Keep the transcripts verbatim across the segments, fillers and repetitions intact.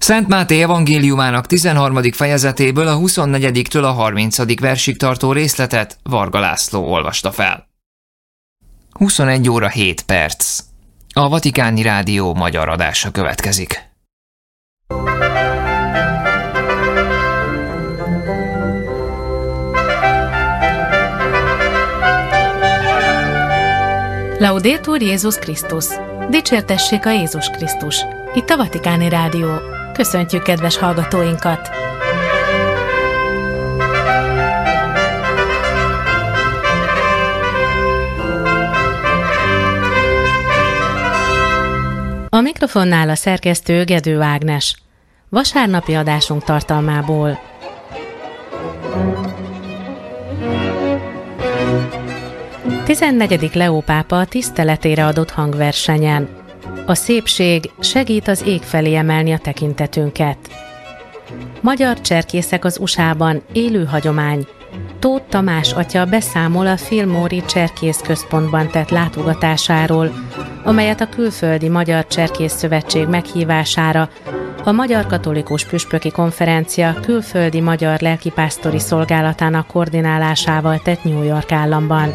Szent Máté evangéliumának tizenharmadik fejezetéből a huszonnegyediktől a harmincadik versig tartó részletet Varga László olvasta fel. huszonegy óra hét perc. A Vatikáni Rádió magyar adása következik. Laudetur Jézus Krisztus! Dicsértessék a Jézus Krisztus! Itt a Vatikáni Rádió. Köszöntjük kedves hallgatóinkat! A mikrofonnál a szerkesztő Gedő Ágnes. Vasárnapi adásunk tartalmából. tizennegyedik Leó pápa tiszteletére adott hangversenyen. A szépség segít az ég felé emelni a tekintetünket. Magyar cserkészek az u es á-ban élő hagyomány. Tóth Tamás atya beszámol a Fillmore-i Cserkész Központban tett látogatásáról, amelyet a Külföldi Magyar Cserkész Szövetség meghívására a Magyar Katolikus Püspöki Konferencia külföldi magyar lelkipásztori szolgálatának koordinálásával tett New York államban.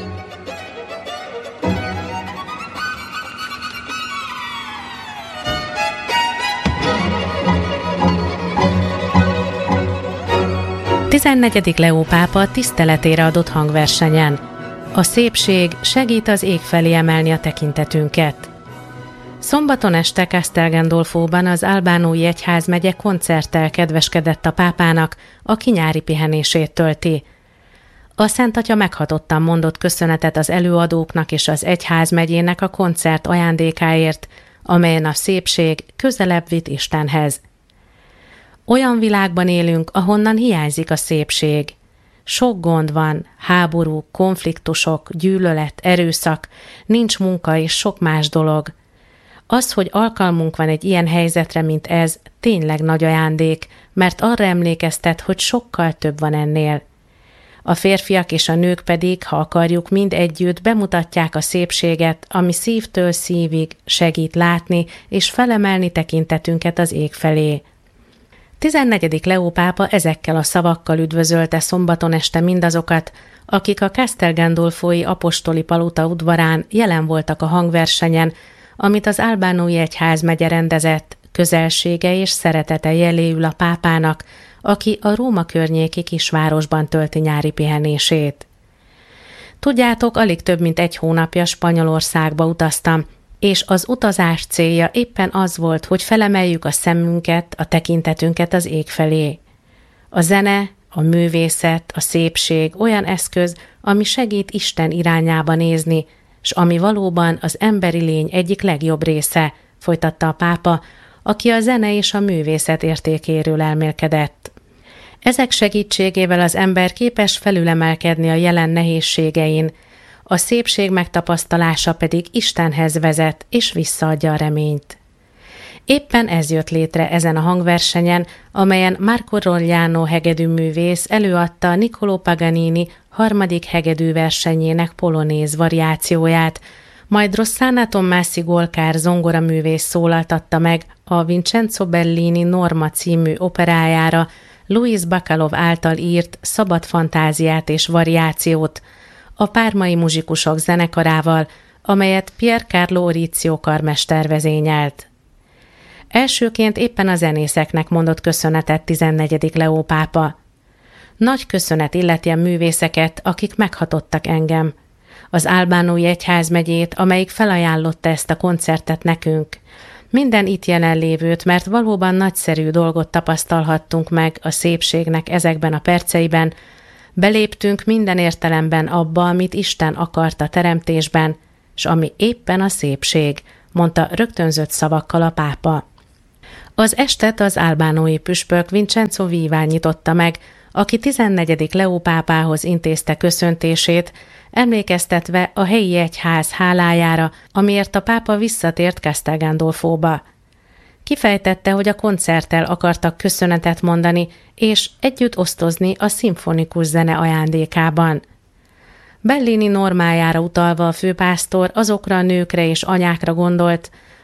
tizennegyedik Leó pápa tiszteletére adott hangversenyen. A szépség segít az ég felé emelni a tekintetünket. Szombaton este Castel Gandolfóban az albánói egyházmegye koncerttel kedveskedett a pápának, aki nyári pihenését tölti. A Szent Atya meghatottan mondott köszönetet az előadóknak és az egyházmegyének a koncert ajándékáért, amelyen a szépség közelebb vitt Istenhez. Olyan világban élünk, ahonnan hiányzik a szépség. Sok gond van, háború, konfliktusok, gyűlölet, erőszak, nincs munka és sok más dolog. Az, hogy alkalmunk van egy ilyen helyzetre, mint ez, tényleg nagy ajándék, mert arra emlékeztet, hogy sokkal több van ennél. A férfiak és a nők pedig, ha akarjuk, mind együtt bemutatják a szépséget, ami szívtől szívig segít látni és felemelni tekintetünket az ég felé. tizennegyedik Leó pápa ezekkel a szavakkal üdvözölte szombaton este mindazokat, akik a Castel Gandolfói apostoli palota udvarán jelen voltak a hangversenyen, amit az albánói egyházmegye rendezett, közelsége és szeretete jeléül a pápának, aki a Róma környéki kisvárosban tölti nyári pihenését. Tudjátok, alig több mint egy hónapja Spanyolországba utaztam, és az utazás célja éppen az volt, hogy felemeljük a szemünket, a tekintetünket az ég felé. A zene, a művészet, a szépség olyan eszköz, ami segít Isten irányába nézni, s ami valóban az emberi lény egyik legjobb része, folytatta a pápa, aki a zene és a művészet értékéről elmélkedett. Ezek segítségével az ember képes felülemelkedni a jelen nehézségein, a szépség megtapasztalása pedig Istenhez vezet és visszaadja a reményt. Éppen ez jött létre ezen a hangversenyen, amelyen Marco Rogliano hegedűművész előadta Niccolò Paganini harmadik hegedűversenyének polonéz variációját, majd Rossana Tommasi Golkár zongoraművész szólaltatta meg a Vincenzo Bellini Norma című operájára Luis Bacalov által írt szabad fantáziát és variációt, a Pármai Muzsikusok zenekarával, amelyet Pier Carlo Orizio karmester vezényelt. Elsőként éppen a zenészeknek mondott köszönetet tizennegyedik Leó pápa. Nagy köszönet illeti a művészeket, akik meghatottak engem. Az albánói egyházmegyét, amelyik felajánlotta ezt a koncertet nekünk. Minden itt jelenlévőt, mert valóban nagyszerű dolgot tapasztalhattunk meg a szépségnek ezekben a perceiben. Beléptünk minden értelemben abba, amit Isten akart a teremtésben, s ami éppen a szépség, mondta rögtönzött szavakkal a pápa. Az estet az albánói püspök Vincenzo Vivá nyitotta meg, aki tizennegyedik Leó pápához intézte köszöntését, emlékeztetve a helyi egyház hálájára, amiért a pápa visszatért Castel Gandolfóba. Kifejtette, hogy a koncerttel akartak köszönetet mondani, és együtt osztozni a szimfonikus zene ajándékában. Bellini normájára utalva a főpásztor azokra a nőkre és anyákra gondolt,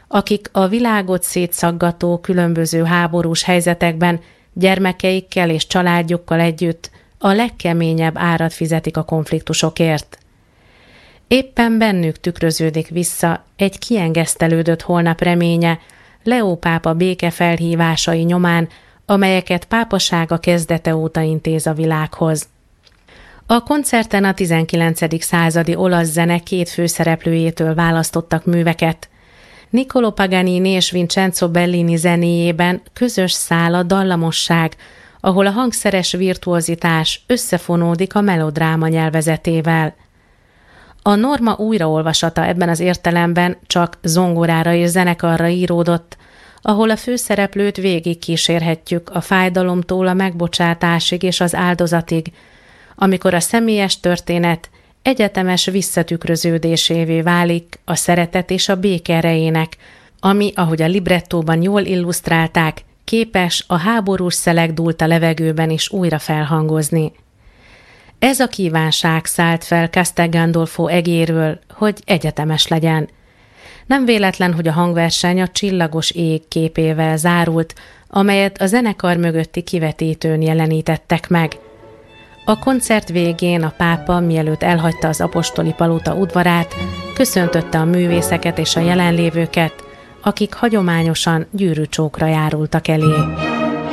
akik a világot szétszaggató különböző háborús helyzetekben gyermekeikkel és családjukkal együtt a legkeményebb árat fizetik a konfliktusokért. Éppen bennük tükröződik vissza egy kiengesztelődött holnap reménye Leó pápa békefelhívásai nyomán, amelyeket pápasága kezdete óta intéz a világhoz. A koncerten a tizenkilencedik századi olasz zene két főszereplőjétől választottak műveket. Niccolò Paganini és Vincenzo Bellini zenéjében közös szál a dallamosság, ahol a hangszeres virtuozitás összefonódik a melodráma nyelvezetével. A Norma újraolvasata ebben az értelemben csak zongorára és zenekarra íródott, ahol a főszereplőt végig kísérhetjük a fájdalomtól a megbocsátásig és az áldozatig, amikor a személyes történet egyetemes visszatükröződésévé válik a szeretet és a béke erejének, ami, ahogy a librettóban jól illusztrálták, képes a háborús szeleg dúlt a levegőben is újra felhangozni. Ez a kívánság szállt fel Castel Gandolfo egéről, hogy egyetemes legyen. Nem véletlen, hogy a hangverseny a csillagos ég képével zárult, amelyet a zenekar mögötti kivetítőn jelenítettek meg. A koncert végén a pápa, mielőtt elhagyta az apostoli palota udvarát, köszöntötte a művészeket és a jelenlévőket, akik hagyományosan gyűrűcsókra járultak elé.